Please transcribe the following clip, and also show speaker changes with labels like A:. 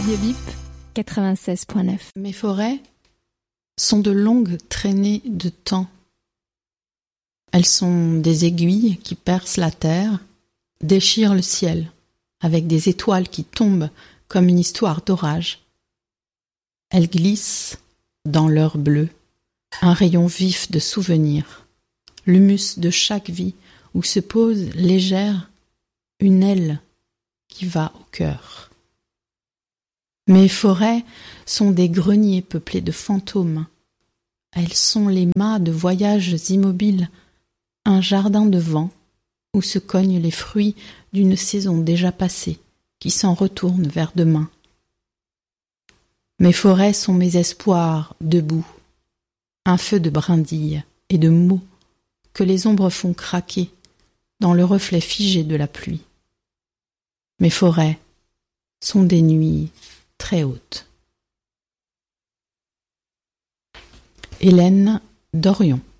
A: Radio Bip 96.9.
B: Mes forêts sont de longues traînées de temps. Elles sont des aiguilles qui percent la terre, déchirent le ciel, avec des étoiles qui tombent comme une histoire d'orage. Elles glissent dans leur bleu, un rayon vif de souvenirs, l'humus de chaque vie où se pose légère une aile qui va au cœur. Mes forêts sont des greniers peuplés de fantômes. Elles sont les mâts de voyages immobiles, un jardin de vent où se cognent les fruits d'une saison déjà passée qui s'en retourne vers demain. Mes forêts sont mes espoirs debout, un feu de brindilles et de mots que les ombres font craquer dans le reflet figé de la pluie. Mes forêts sont des nuits très hautes. Hélène Dorion.